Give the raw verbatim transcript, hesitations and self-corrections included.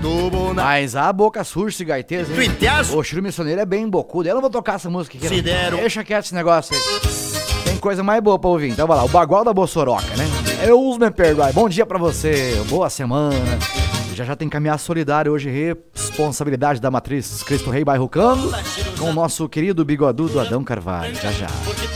Mas a boca suja esse gaiteiro, hein? O Chiru Missioneiro é bem bocudo. Eu não vou tocar essa música aqui. Deixa quieto esse negócio aí. Tem coisa mais boa pra ouvir. Então vai lá, o Bagual da Bossoroca, né? Eu uso me perdoar. Bom dia pra você, boa semana. Já já tem caminhar solidário hoje, responsabilidade da Matriz Cristo Rei Bairro Cano, com o nosso querido bigodudo Adão Carvalho. Já já.